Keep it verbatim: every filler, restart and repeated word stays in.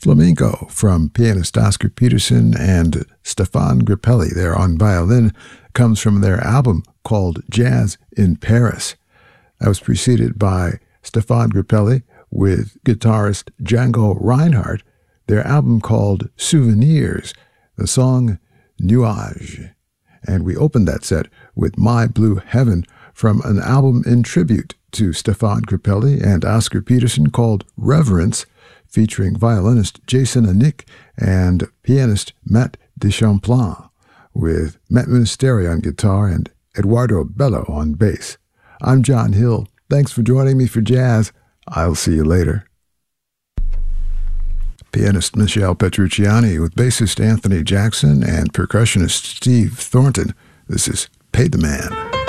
Flamenco from pianist Oscar Peterson and Stefan Grappelli there on violin comes from their album called Jazz in Paris. I was preceded by Stefan Grappelli with guitarist Django Reinhardt, their album called Souvenirs, the song Nuage. And we opened that set with My Blue Heaven from an album in tribute to Stefan Grappelli and Oscar Peterson called Reverence, featuring violinist Jason Anick and pianist Matt Deschamplain, with Matt Ministeri on guitar and Eduardo Bello on bass. I'm John Hill. Thanks for joining me for jazz. I'll see you later. Pianist Michelle Petrucciani with bassist Anthony Jackson and percussionist Steve Thornton. This is Pay the Man.